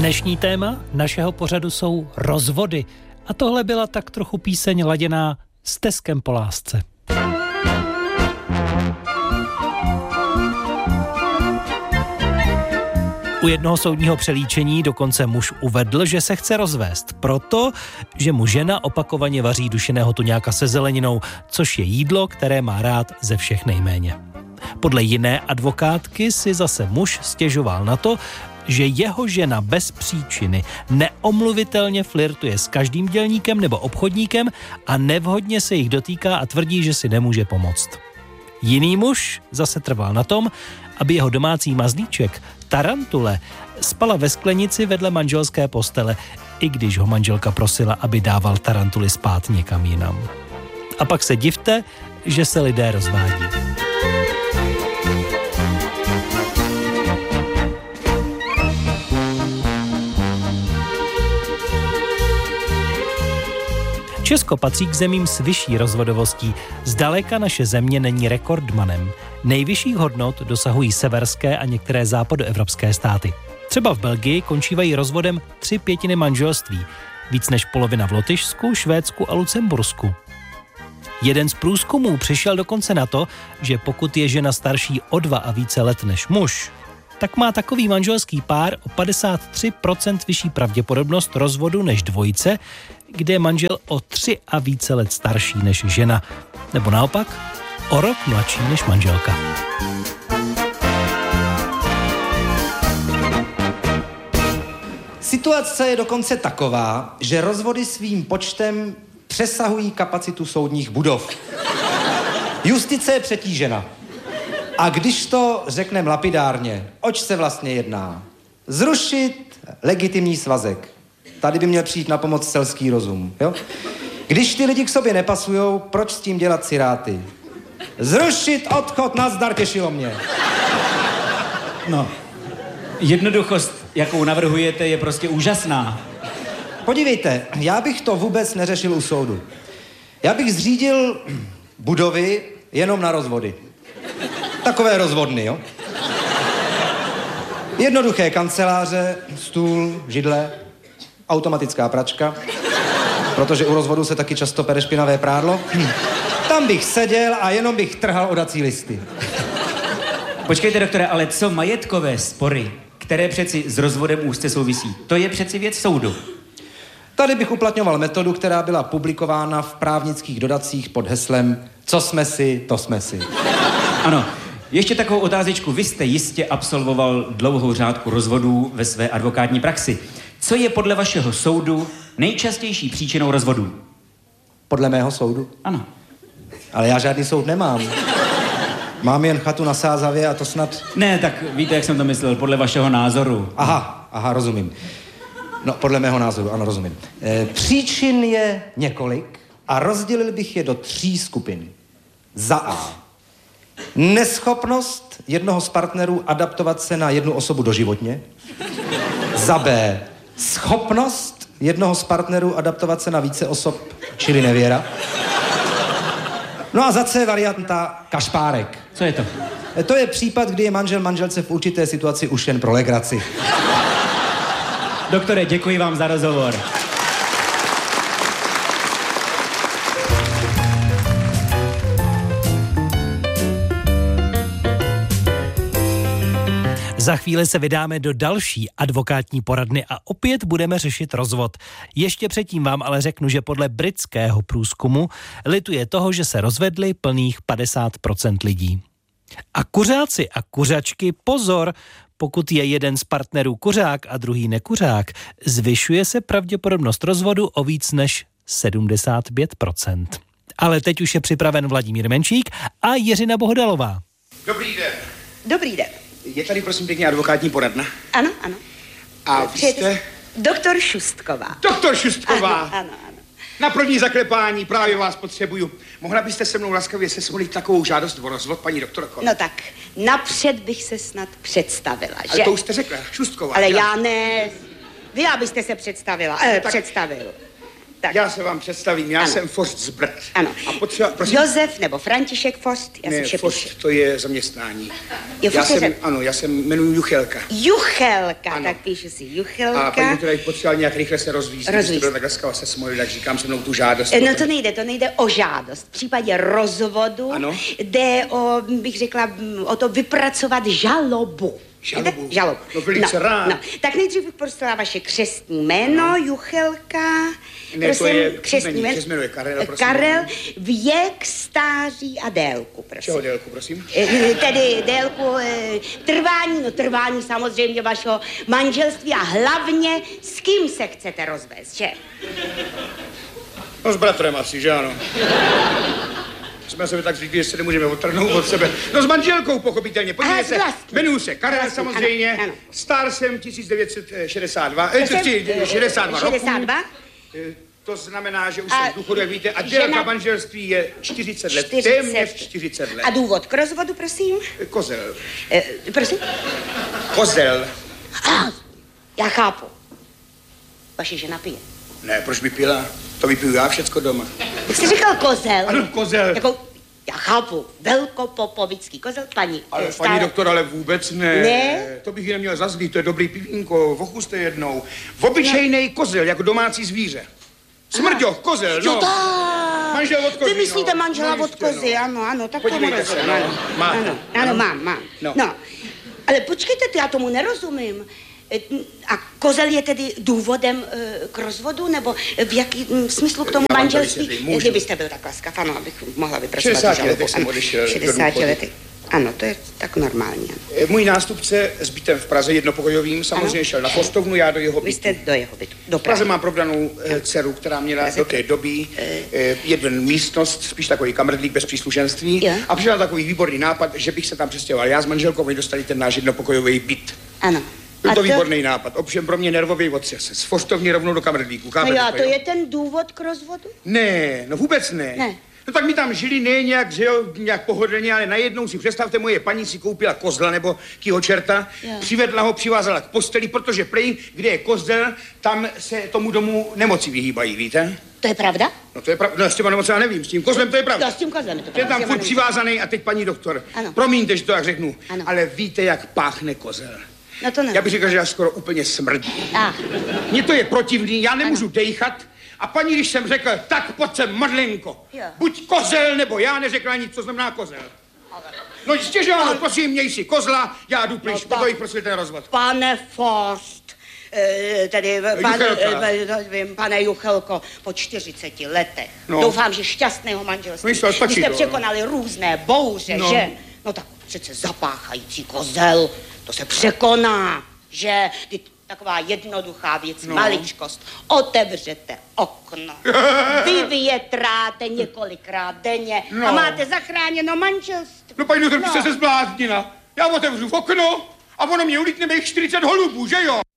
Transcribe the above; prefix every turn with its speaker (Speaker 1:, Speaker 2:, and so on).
Speaker 1: Dnešní téma našeho pořadu jsou rozvody. A tohle byla tak trochu píseň laděná s Teskem po lásce. U jednoho soudního přelíčení dokonce muž uvedl, že se chce rozvést proto, že mu žena opakovaně vaří dušeného tuňáka se zeleninou, což je jídlo, které má rád ze všech nejméně. Podle jiné advokátky si zase muž stěžoval na to, že jeho žena bez příčiny neomluvitelně flirtuje s každým dělníkem nebo obchodníkem a nevhodně se jich dotýká a tvrdí, že si nemůže pomoct. Jiný muž zase trval na tom, aby jeho domácí mazlíček, tarantule, spala ve sklenici vedle manželské postele, i když ho manželka prosila, aby dával tarantuly spát někam jinam. A pak se divte, že se lidé rozvádí. Česko patří k zemím s vyšší rozvodovostí. Zdaleka naše země není rekordmanem. Nejvyšších hodnot dosahují severské a některé západoevropské státy. Třeba v Belgii končívají rozvodem 3/5 manželství. Víc než polovina v Lotyšsku, Švédsku a Lucembursku. Jeden z průzkumů přišel dokonce na to, že pokud je žena starší o 2 a více let než muž, tak má takový manželský pár o 53% vyšší pravděpodobnost rozvodu než dvojice, kde je manžel o 3 a více let starší než žena. Nebo naopak, o rok mladší než manželka.
Speaker 2: Situace je dokonce taková, že rozvody svým počtem přesahují kapacitu soudních budov. Justice je přetížena. A když to řekneme lapidárně, oč se vlastně jedná? Zrušit legitimní svazek. Tady by měl přijít na pomoc selský rozum. Jo? Když ty lidi k sobě nepasujou, proč s tím dělat ciráty? Zrušit odchod, nazdar, těšilo mě.
Speaker 3: No, jednoduchost, jakou navrhujete, je prostě úžasná.
Speaker 2: Podívejte, já bych to vůbec neřešil u soudu. Já bych zřídil budovy jenom na rozvody. Takové rozvodny, jo? Jednoduché kanceláře, stůl, židle, automatická pračka, protože u rozvodu se taky často pere špinavé prádlo. Tam bych seděl a jenom bych trhal odací listy.
Speaker 3: Počkejte, doktore, ale co majetkové spory, které přeci s rozvodem úzce souvisí? To je přeci věc soudu.
Speaker 2: Tady bych uplatňoval metodu, která byla publikována v právnických dodacích pod heslem Co jsme si, to jsme si.
Speaker 3: Ano, ještě takovou otázečku. Vy jste jistě absolvoval dlouhou řádku rozvodů ve své advokátní praxi. Co je podle vašeho soudu nejčastější příčinou rozvodů?
Speaker 2: Podle mého soudu?
Speaker 3: Ano.
Speaker 2: Ale já žádný soud nemám. Mám jen chatu na Sázavě a to snad...
Speaker 3: Ne, tak víte, jak jsem to myslel, podle vašeho názoru.
Speaker 2: Aha, rozumím. No, podle mého názoru, ano, rozumím. Příčin je několik a rozdělil bych je do 3 skupin. Za A. Neschopnost jednoho z partnerů adaptovat se na jednu osobu doživotně. Za B. Schopnost jednoho z partnerů adaptovat se na více osob, čili nevěra. No a za C varianta kašpárek.
Speaker 3: Co je to?
Speaker 2: To je případ, kdy je manžel manželce v určité situaci už jen pro legraci.
Speaker 3: Doktore, děkuji vám za rozhovor.
Speaker 1: Za chvíli se vydáme do další advokátní poradny a opět budeme řešit rozvod. Ještě předtím vám ale řeknu, že podle britského průzkumu lituje toho, že se rozvedli plných 50% lidí. A kuřáci a kuřačky, pozor, pokud je jeden z partnerů kuřák a druhý nekuřák, zvyšuje se pravděpodobnost rozvodu o víc než 75%. Ale teď už je připraven Vladimír Menšík a Jiřina Bohdalová.
Speaker 4: Dobrý den.
Speaker 5: Dobrý den.
Speaker 4: Je tady, prosím pěkně, advokátní poradna?
Speaker 5: Ano, ano.
Speaker 4: A vy jste?
Speaker 5: Doktor Šustková.
Speaker 4: Doktor Šustková.
Speaker 5: Ano.
Speaker 4: Na první zaklepání právě vás potřebuju. Mohla byste se mnou laskavě sesmolit takovou žádost o rozvod, paní doktorko?
Speaker 5: No tak, napřed bych se snad představila, že?
Speaker 4: Ale to už jste řekla, Šustková.
Speaker 5: Ale já ne. Vy abyste se představila, představil. Tak.
Speaker 4: Já se vám představím, já
Speaker 5: Ano.
Speaker 4: jsem Forst z Brd.
Speaker 5: Ano.
Speaker 4: A potřeba, prosím?
Speaker 5: Josef nebo František Forst, já
Speaker 4: Ne,
Speaker 5: jsem vše
Speaker 4: Forst,
Speaker 5: píšu.
Speaker 4: to je zaměstnání.
Speaker 5: Jo,
Speaker 4: Já
Speaker 5: Forst je
Speaker 4: jsem, ano, já se jmenuji Juchelka.
Speaker 5: Juchelka,
Speaker 4: Ano.
Speaker 5: tak píšu si
Speaker 4: A
Speaker 5: Juchelka.
Speaker 4: paní doktora bych potřeboval nějak rychle se rozvízt.
Speaker 5: Rozvízt.
Speaker 4: Kdybyste byl tak laskavá se smolil, tak říkám se mnou tu žádost.
Speaker 5: No to nejde o žádost. V případě rozvodu
Speaker 4: Ano.
Speaker 5: jde o, bych řekla, o to vypracovat žalobu.
Speaker 4: Žalobu?
Speaker 5: Víte? Žalobu.
Speaker 4: No, velice rád.
Speaker 5: No. Tak nejdřív bych prosila vaše křestní jméno, Juchelka.
Speaker 4: Ne,
Speaker 5: prosím,
Speaker 4: to je
Speaker 5: křestní
Speaker 4: příjmení, křest jméno je Karel, prosím.
Speaker 5: Karel, věk, stáří a délku, prosím.
Speaker 4: Čeho délku, prosím?
Speaker 5: Tedy délku trvání samozřejmě vašeho manželství a hlavně s kým se chcete rozvést, že?
Speaker 4: No s bratrem asi, že ano. Jsme se tak říkali, že se nemůžeme odtrhnout od sebe. No s manželkou, pochopitelně. Podívejte se, jmenuji se Karel
Speaker 5: Vlastní,
Speaker 4: samozřejmě.
Speaker 5: ano, ano.
Speaker 4: Star jsem 1962, 62 roku.
Speaker 5: 62?
Speaker 4: To znamená, že už
Speaker 5: A
Speaker 4: jsem v důchodu, jak víte, a
Speaker 5: žena-
Speaker 4: délka manželství je 40 let,
Speaker 5: 40.
Speaker 4: téměř 40 let.
Speaker 5: A důvod k rozvodu, prosím?
Speaker 4: Kozel.
Speaker 5: Prosím?
Speaker 4: Kozel.
Speaker 5: Já chápu. Vaše žena pije.
Speaker 4: Ne, proč by pila? To vypiju já všecko doma.
Speaker 5: Jak jsi říkal kozel?
Speaker 4: Ano, kozel.
Speaker 5: Jako, já chápu, velkopopovický kozel, paní.
Speaker 4: Ale
Speaker 5: stále-
Speaker 4: paní doktor, ale vůbec ne.
Speaker 5: Ne?
Speaker 4: To bych ji neměl za zlý, to je dobrý pivínko, ochuste jednou. Obyčejnej kozel, jako domácí zvíře. Smrďoch, kozel,
Speaker 5: Jo,
Speaker 4: no.
Speaker 5: tak.
Speaker 4: Manžel od kozy,
Speaker 5: Vy myslíte
Speaker 4: no.
Speaker 5: manžela
Speaker 4: No,
Speaker 5: od
Speaker 4: jistě,
Speaker 5: kozy,
Speaker 4: no.
Speaker 5: ano, tak tomu
Speaker 4: Podívejte se,
Speaker 5: rozumím.
Speaker 4: no. Máte.
Speaker 5: Ano, mám.
Speaker 4: No.
Speaker 5: No, ale počkejte, já tomu nerozumím. A kozel je tedy důvodem k rozvodu, nebo v jakém smyslu k tomu
Speaker 4: Já vám to
Speaker 5: manželství?
Speaker 4: vysvětlím, můžu.
Speaker 5: Kdybyste byl tak laskav, ano, abych mohla vypracovat
Speaker 4: 60
Speaker 5: žalobu.
Speaker 4: letech jsem
Speaker 5: Ano,
Speaker 4: odešel do
Speaker 5: 60
Speaker 4: důchodu.
Speaker 5: letech. Ano, to je tak normální. Ano.
Speaker 4: Můj nástupce s bytem v Praze jednopokojovým samozřejmě
Speaker 5: Ano.
Speaker 4: šel na Postovnu, já do jeho
Speaker 5: Vy
Speaker 4: bytu.
Speaker 5: jste do jeho bytu, do
Speaker 4: V Praze
Speaker 5: Prahy.
Speaker 4: mám provdanou dceru, která měla
Speaker 5: Praze.
Speaker 4: do té doby jeden místnost, spíš takový kamrdlík bez příslušenství.
Speaker 5: Jo.
Speaker 4: A přišel takový výborný nápad, že bych se tam přestěhoval. Já s manželkou, oni dostali ten náš jednopokojový byt.
Speaker 5: Ano.
Speaker 4: Byl
Speaker 5: A
Speaker 4: to výborný nápad, ovšem pro mě nervový otřes. Z Postovny rovnou do kamrdlíku.
Speaker 5: No
Speaker 4: Chápete
Speaker 5: jo, to
Speaker 4: jo?
Speaker 5: je ten důvod k rozvodu?
Speaker 4: Ne, no vůbec ne.
Speaker 5: Ne.
Speaker 4: No tak mi tam žili ne nějak, že jo, nějak pohodlně, ale najednou si představte, moje paní si koupila kozla nebo kýho čerta,
Speaker 5: Jo.
Speaker 4: přivedla ho, přivázala k posteli, protože prej, kde je kozel, tam se tomu domu nemoci vyhýbají, víte?
Speaker 5: To je pravda?
Speaker 4: No to je pravda, no s těma nemoci já nevím, s tím kozlem to je pravda.
Speaker 5: No, s tím kozlem je to
Speaker 4: Ten tam
Speaker 5: pravda.
Speaker 4: furt přivázaný a teď paní doktor,
Speaker 5: Ano.
Speaker 4: promiňte, že to tak řeknu,
Speaker 5: Ano.
Speaker 4: ale víte, jak páchne kozel.
Speaker 5: No to ne.
Speaker 4: Já bych řekl, že já skoro úplně smrdí. Mně to je protivný, já nemůžu dejchat. A paní, když jsem řekl, tak pojď sem, Madlenko.
Speaker 5: Jo.
Speaker 4: Buď kozel, nebo já, neřekla nic, co znamená kozel. No jistě, že ano, prosím, měj si kozla, já jdu pryč,
Speaker 5: tak.
Speaker 4: proto jich prosím ten rozvod.
Speaker 5: Pane Forst, tedy pane Juchelko, po 40 letech.
Speaker 4: No.
Speaker 5: Doufám, že šťastného manželství.
Speaker 4: No jistě, stačí
Speaker 5: Vy jste
Speaker 4: to,
Speaker 5: překonali různé bouře,
Speaker 4: No.
Speaker 5: že? No tak přece zapáchající kozel, to se překoná, že? Taková jednoduchá věc,
Speaker 4: No.
Speaker 5: maličkost. Otevřete okno, vyvětráte několikrát denně a
Speaker 4: No.
Speaker 5: máte zachráněno manželství.
Speaker 4: No paní doktor, jste se zbláznila. Já otevřu v okno a ono mě ulítne mých 40 holubů, že jo?